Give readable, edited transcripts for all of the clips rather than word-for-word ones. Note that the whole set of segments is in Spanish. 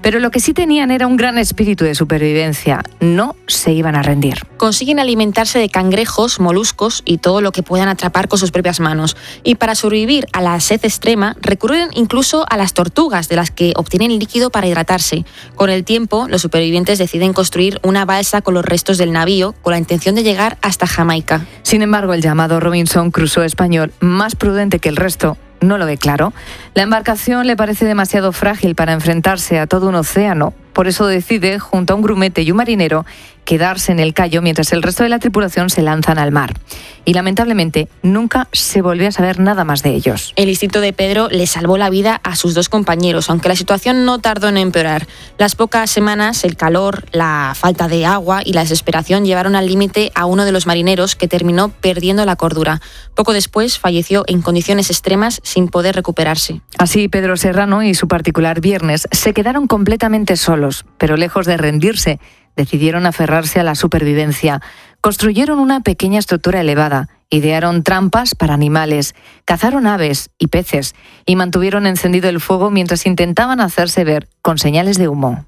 Pero lo que sí tenían era un gran espíritu de supervivencia. No se iban a rendir. Consiguen alimentarse de cangrejos, moluscos y todo lo que puedan atrapar con sus propias manos. Y para sobrevivir a la sed extrema, recurren incluso a las tortugas, de las que obtienen líquido para hidratarse. Con el tiempo, los supervivientes deciden construir una balsa con los restos del navío, con la intención de llegar hasta Jamaica. Sin embargo, el llamado Robinson Crusoe español, más prudente que el resto, no lo ve claro. La embarcación le parece demasiado frágil para enfrentarse a todo un océano. Por eso decide, junto a un grumete y un marinero, quedarse en el Cayo mientras el resto de la tripulación se lanzan al mar. Y lamentablemente nunca se volvió a saber nada más de ellos. El instinto de Pedro le salvó la vida a sus dos compañeros, aunque la situación no tardó en empeorar. Las pocas semanas, el calor, la falta de agua y la desesperación llevaron al límite a uno de los marineros, que terminó perdiendo la cordura. Poco después falleció en condiciones extremas sin poder recuperarse. Así, Pedro Serrano y su particular Viernes se quedaron completamente solos, pero lejos de rendirse, decidieron aferrarse a la supervivencia. Construyeron una pequeña estructura elevada, idearon trampas para animales, cazaron aves y peces y mantuvieron encendido el fuego mientras intentaban hacerse ver con señales de humo.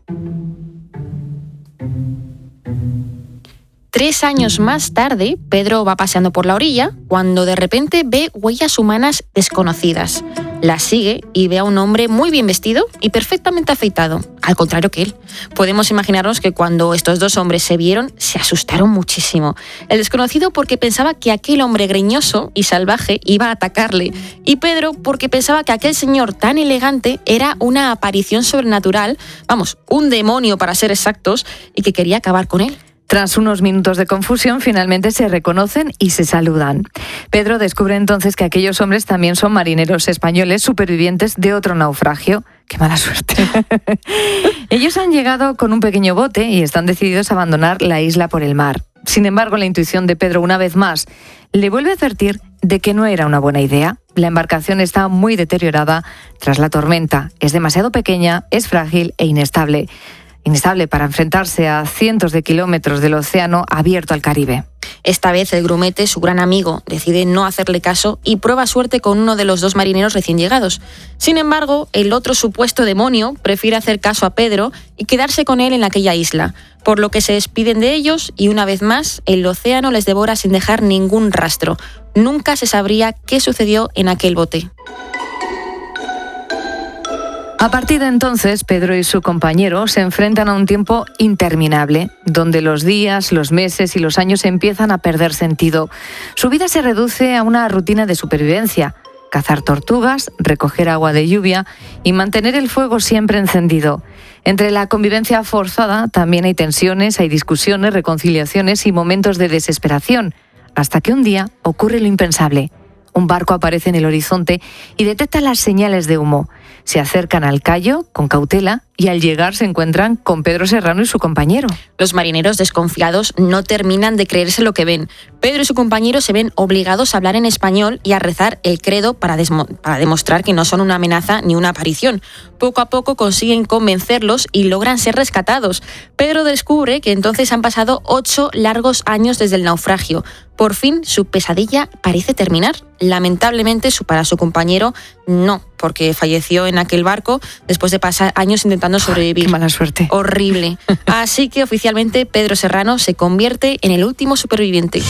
3 años más tarde, Pedro va paseando por la orilla cuando de repente ve huellas humanas desconocidas. Las sigue y ve a un hombre muy bien vestido y perfectamente afeitado, al contrario que él. Podemos imaginarnos que cuando estos dos hombres se vieron, se asustaron muchísimo. El desconocido porque pensaba que aquel hombre greñoso y salvaje iba a atacarle, y Pedro porque pensaba que aquel señor tan elegante era una aparición sobrenatural, un demonio para ser exactos, y que quería acabar con él. Tras unos minutos de confusión, finalmente se reconocen y se saludan. Pedro descubre entonces que aquellos hombres también son marineros españoles supervivientes de otro naufragio. ¡Qué mala suerte! Ellos han llegado con un pequeño bote y están decididos a abandonar la isla por el mar. Sin embargo, la intuición de Pedro, una vez más, le vuelve a advertir de que no era una buena idea. La embarcación está muy deteriorada tras la tormenta. Es demasiado pequeña, es frágil e inestable para enfrentarse a cientos de kilómetros del océano abierto al Caribe. Esta vez el grumete, su gran amigo, decide no hacerle caso y prueba suerte con uno de los dos marineros recién llegados. Sin embargo, el otro supuesto demonio prefiere hacer caso a Pedro y quedarse con él en aquella isla, por lo que se despiden de ellos y una vez más el océano les devora sin dejar ningún rastro. Nunca se sabría qué sucedió en aquel bote. A partir de entonces, Pedro y su compañero se enfrentan a un tiempo interminable, donde los días, los meses y los años empiezan a perder sentido. Su vida se reduce a una rutina de supervivencia: cazar tortugas, recoger agua de lluvia y mantener el fuego siempre encendido. Entre la convivencia forzada también hay tensiones, hay discusiones, reconciliaciones y momentos de desesperación, hasta que un día ocurre lo impensable. Un barco aparece en el horizonte y detecta las señales de humo. Se acercan al Cayo con cautela y al llegar se encuentran con Pedro Serrano y su compañero. Los marineros, desconfiados, no terminan de creerse lo que ven. Pedro y su compañero se ven obligados a hablar en español y a rezar el credo para demostrar que no son una amenaza ni una aparición. Poco a poco consiguen convencerlos y logran ser rescatados. Pedro descubre que entonces han pasado 8 largos años desde el naufragio. Por fin su pesadilla parece terminar. Lamentablemente para su compañero no, porque falleció en aquel barco después de pasar años intentando sobrevivir. ¡Qué mala suerte! Horrible. Así que oficialmente Pedro Serrano se convierte en el último superviviente.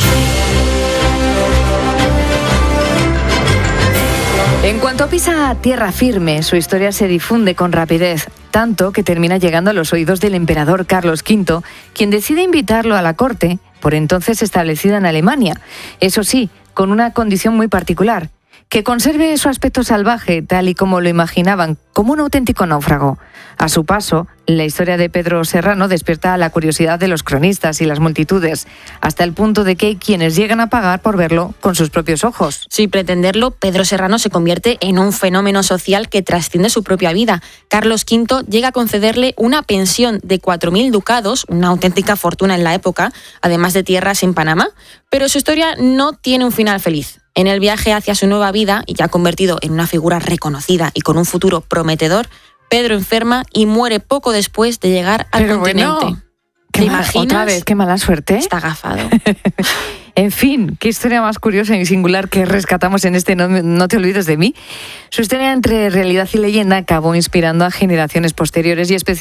En cuanto pisa tierra firme, su historia se difunde con rapidez, tanto que termina llegando a los oídos del emperador Carlos V, quien decide invitarlo a la corte, por entonces establecida en Alemania. Eso sí, con una condición muy particular: que conserve su aspecto salvaje, tal y como lo imaginaban, como un auténtico náufrago. A su paso, la historia de Pedro Serrano despierta la curiosidad de los cronistas y las multitudes, hasta el punto de que hay quienes llegan a pagar por verlo con sus propios ojos. Sin pretenderlo, Pedro Serrano se convierte en un fenómeno social que trasciende su propia vida. Carlos V llega a concederle una pensión de 4.000 ducados, una auténtica fortuna en la época, además de tierras en Panamá. Pero su historia no tiene un final feliz. En el viaje hacia su nueva vida, y ya convertido en una figura reconocida y con un futuro prometedor, Pedro enferma y muere poco después de llegar al continente. Bueno, ¿Te imaginas? Otra vez, qué mala suerte. Está agafado. En fin, qué historia más curiosa y singular que rescatamos en este No te olvides de mí. Su historia entre realidad y leyenda acabó inspirando a generaciones posteriores y especialmente